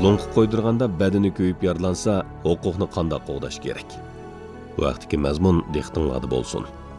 Lo'nqa qo'ydirganda badani ko'yib yaralansa, huquqni qanday qo'g'dash kerak? Vaqtdagi mazmun diqqatingizda bo'lsin.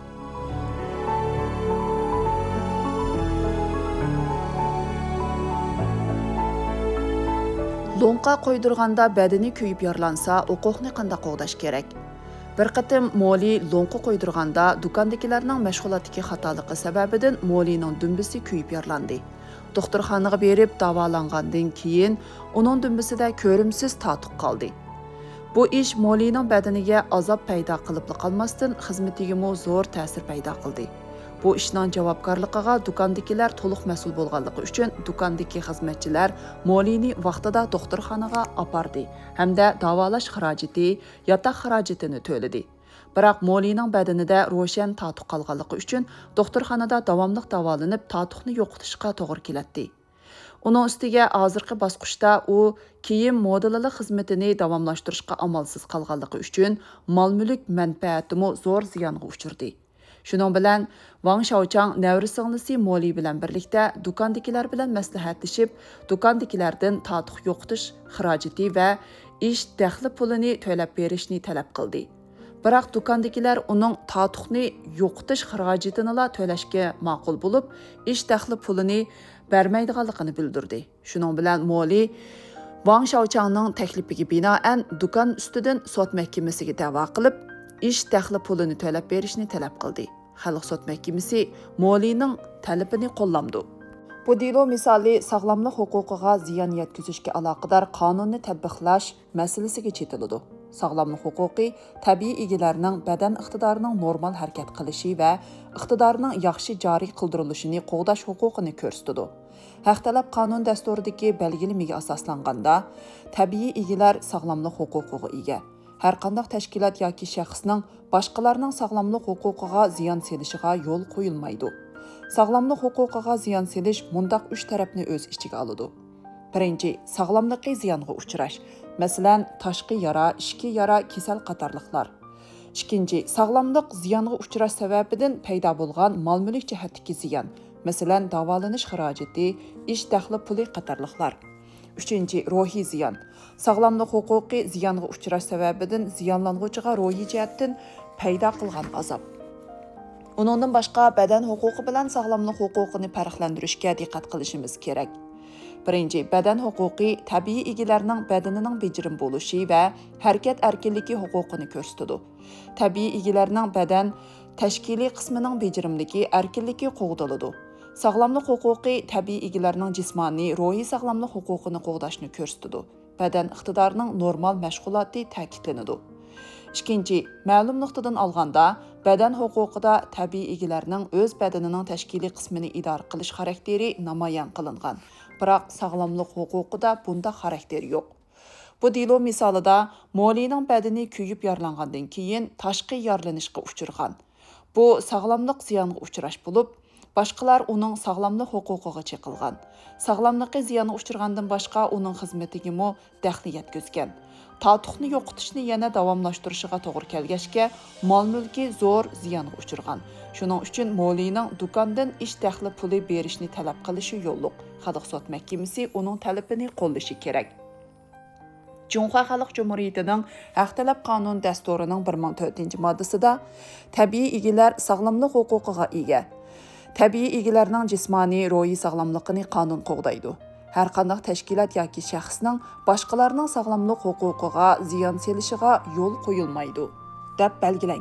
Lo'nqa qo'ydirganda badani kuyib yaralansa, huquqni qanday qo'g'dash kerak? Bir qatim Moli lo'nqa qo'ydirganda do'kondagilarning mashg'ulotdagi xatoligi sababidan Molining dumbisi kuyib yaralandi. Doktorxonaga berib davolangandan keyin uning dumbisida ko'rimsiz tatuq qoldi. Bu ish Molining badaniga azob paydo qilib qolmasdan xizmatiga zo'r ta'sir paydo qildi. Bu ishning javobgarligiga do'kondagilar to'liq mas'ul bo'lganligi uchun do'kondagi xizmatchilar Molini vaqtida doktorxonaga apardi hamda davolash xarajati, yotoq xarajatini to'ladi. Biroq Molining badanida ro'shan tatuq qolganligi uchun doktorxonada davomli davolanib tatuqni yo'qotishga to'g'ri keladi. Uning ustiga hozirgi bosqichda u kiyim modelilik xizmatini davomlashtirishga amalsiz qolganligi uchun mol-mulk manfaatimi zo'r ziyonga uchirdi. Shuning bilan Wang Shaochang navri singlisi Moli bilan birlikda do'kondagilar bilan maslahatlashib, do'kondagilardan tatuq yo'qotish xarajati va ish daxli pulini to'lab berishni talab qildi. Biroq do'kondagilar uning tatuqni yo'qotish xarajatini to'lashga ma'qul bo'lib, ish daxli pulini bermaydiganligini bildirdi. Shuning bilan Moli Wang Shaochangning taklifiga binoan do'kon ustidan sud mahkamasiga da'vo qilib, ish daxli pulini to'lab berishni talab qildi. Xalq sud mahkamasi Molining talabini qo'llamdi. Bu delo misoli sog'lomlik huquqiga ziyon yetkazishga aloqador qonunni tatbiqlash masalasiga chetiladi. Sog'lomlik huquqi tabiiy egalarining badan iqtidorining normal harakat qilishi va iqtidorining yaxshi joriy qildirilishini qo'g'dash huquqini ko'rsatadi. Haq talab qonun dasturidagi belgilamaga asoslanganda tabiiy egalar sog'lomlik huquqiga ega. Har qanday tashkilot yoki shaxsning boshqalarning sog'lomlik huquqiga ziyon selishiga yo'l qo'yilmaydi. Sog'lomlik huquqiga ziyon selish mundaq 3 tarafni o'z ichiga oladi. Birinchi, sog'lomlikka ziyonga uchrash. Masalan, tashqi yara, ichki yara, kasal qatorliqlar. Ikkinchi, sog'lomlik ziyonga uchrash sababidan paydo bo'lgan mol-mulk jihatdagi ziyon. Masalan, davolanish xarajati, ish daxli puli qatorliqlar. Uchinchi, ruhiy ziyon. Sog'lomlik huquqi ziyonga uchrash sababidan ziyonlanuvchiga ruhiy jihatdan paydo qilgan azob. Uningdan boshqa badan huquqi bilan sog'lomlik huquqini farqlantirishga diqqat qilishimiz kerak. Birinchi, badan huquqi tabiiy egalarning badanining bejirim bo'lishi va harakat erkinligi huquqini ko'rsatadi. Tabiiy egalarning badan tashkiliy qismining bejirimligi, erkinligi qo'g'daladi. Sog'lomlik huquqi tabiiy egalarning jismoniy, ruhiy sog'lomlik huquqini qo'g'dashni ko'rsatadi. Badan iqtidorining normal mashg'uloti ta'kidlanadi. Ikkinchi, ma'lum nuqtadan olganda, badan huquqida tabiiy egalarning o'z badanining tashkiliy qismini idora qilish xarakteri namoyon qilingan. Biroq sog'lomlik huquqida bunda xarakter yo'q. Bu delo misolida Molining badani kuyib yaralangandan keyin tashqi yaralanishga uchirgan. Bu sog'lomlik ziyonga uchrash bo'lib, boshqalar uning sog'lomlik huquqiga cheqilgan. Sog'lomlikka ziyonga uchirgandan boshqa uning xizmatiga daxli yetkazgan. Tatuqni yo'qotishni yana davomlashtirishiga to'g'ri kelgachga, mol-mulki zo'r ziyonga uchirgan. Shuning uchun Molining do'kondan ish daxli puli berishni talab qilishi yo'lliq. Xalq sud mahkamasi uning talabini qo'llashi kerak. Cumhuriyet Xalq Cumhuriyetining Haq talab qonun dasturining 14-moddasida tabiiy egalar sog'lomlik huquqiga ega. Tabiiy egalarning jismoniy, ruhiy sog'lomligini qonun qo'g'daydi. Har qanday tashkilot yoki shaxsning boshqalarning sog'lomlik huquqiga ziyon selishiga yo'l qo'yilmaydi, deb belgilangan.